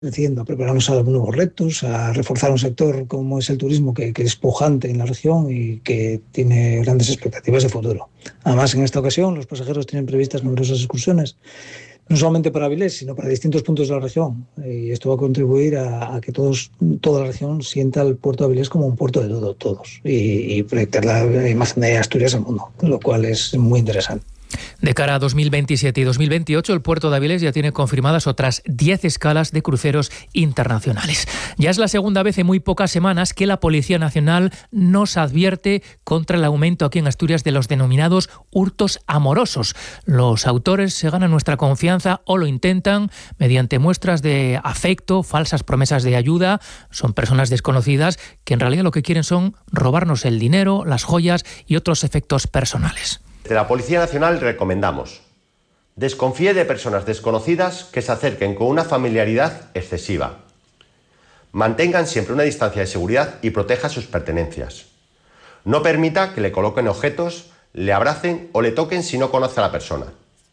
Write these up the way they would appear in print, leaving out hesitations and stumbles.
creciendo, a prepararnos a nuevos retos, a reforzar un sector como es el turismo, que es pujante en la región y que tiene grandes expectativas de futuro. Además, en esta ocasión, los pasajeros tienen previstas numerosas excursiones, no solamente para Avilés, sino para distintos puntos de la región. Y esto va a contribuir a que toda la región sienta el puerto de Avilés como un puerto de todos y proyectar la imagen de Asturias al mundo, lo cual es muy interesante. De cara a 2027 y 2028, el puerto de Avilés ya tiene confirmadas otras 10 escalas de cruceros internacionales. Ya es la segunda vez en muy pocas semanas que la Policía Nacional nos advierte contra el aumento aquí en Asturias de los denominados hurtos amorosos. Los autores se ganan nuestra confianza o lo intentan mediante muestras de afecto, falsas promesas de ayuda. Son personas desconocidas que en realidad lo que quieren son robarnos el dinero, las joyas y otros efectos personales. De la Policía Nacional recomendamos: desconfíe de personas desconocidas que se acerquen con una familiaridad excesiva. Mantengan siempre una distancia de seguridad y proteja sus pertenencias. No permita que le coloquen objetos, le abracen o le toquen si no conoce a la persona.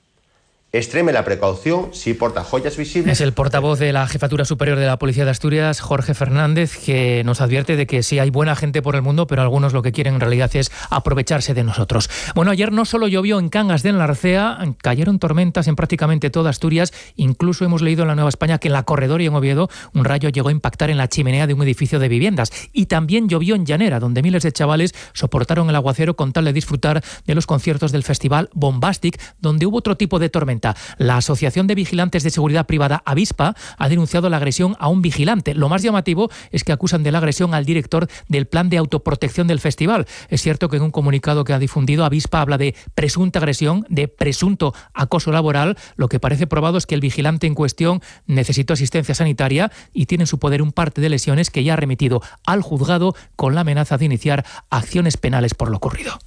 Extreme la precaución si porta joyas visibles. Es el portavoz de la Jefatura Superior de la Policía de Asturias, Jorge Fernández, que nos advierte de que sí hay buena gente por el mundo, pero algunos lo que quieren en realidad es aprovecharse de nosotros. Bueno, ayer no solo llovió en Cangas de Enlarcea, cayeron tormentas en prácticamente toda Asturias. Incluso hemos leído en la Nueva España que en La Corredor y en Oviedo un rayo llegó a impactar en la chimenea de un edificio de viviendas. Y también llovió en Llanera, donde miles de chavales soportaron el aguacero con tal de disfrutar de los conciertos del festival Bombastic, donde hubo otro tipo de tormenta. La Asociación de Vigilantes de Seguridad Privada, Avispa, ha denunciado la agresión a un vigilante. Lo más llamativo es que acusan de la agresión al director del plan de autoprotección del festival. Es cierto que en un comunicado que ha difundido, Avispa habla de presunta agresión, de presunto acoso laboral. Lo que parece probado es que el vigilante en cuestión necesitó asistencia sanitaria y tiene en su poder un parte de lesiones que ya ha remitido al juzgado con la amenaza de iniciar acciones penales por lo ocurrido.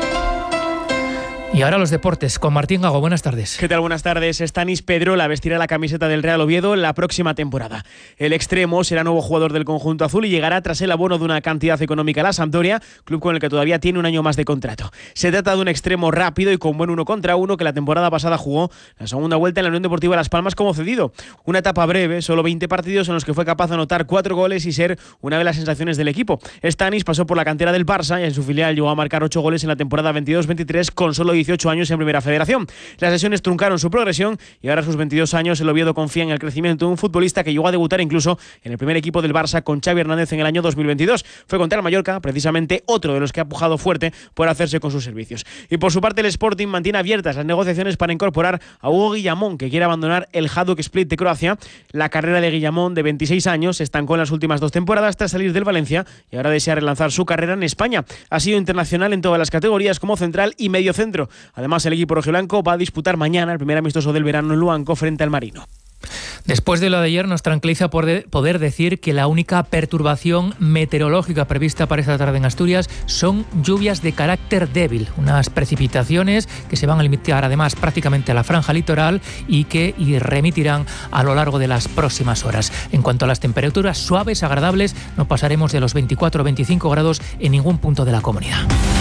Y ahora los deportes, con Martín Gago. Buenas tardes. ¿Qué tal? Buenas tardes. Stanis Pedrola vestirá la camiseta del Real Oviedo la próxima temporada. El extremo será nuevo jugador del conjunto azul y llegará tras el abono de una cantidad económica a la Sampdoria, club con el que todavía tiene un año más de contrato. Se trata de un extremo rápido y con buen 1 contra 1 que la temporada pasada jugó la segunda vuelta en la Unión Deportiva Las Palmas como cedido. Una etapa breve, solo 20 partidos en los que fue capaz de anotar 4 goles y ser una de las sensaciones del equipo. Stanis pasó por la cantera del Barça y en su filial llegó a marcar 8 goles en la temporada 22-23 con solo 18 años en Primera Federación. Las lesiones truncaron su progresión y ahora a sus 22 años el Oviedo confía en el crecimiento de un futbolista que llegó a debutar incluso en el primer equipo del Barça con Xavi Hernández en el año 2022. Fue contra el Mallorca, precisamente otro de los que ha pujado fuerte por hacerse con sus servicios. Y por su parte el Sporting mantiene abiertas las negociaciones para incorporar a Hugo Guillamón, que quiere abandonar el Hajduk Split de Croacia. La carrera de Guillamón, de 26 años, se estancó en las últimas 2 temporadas tras salir del Valencia y ahora desea relanzar su carrera en España. Ha sido internacional en todas las categorías como central y mediocentro. Además, el equipo rojiblanco va a disputar mañana el primer amistoso del verano en Luanco frente al Marino. Después de lo de ayer, nos tranquiliza poder decir que la única perturbación meteorológica prevista para esta tarde en Asturias son lluvias de carácter débil, unas precipitaciones que se van a limitar además prácticamente a la franja litoral y que remitirán a lo largo de las próximas horas. En cuanto a las temperaturas suaves, agradables, no pasaremos de los 24 o 25 grados en ningún punto de la comunidad.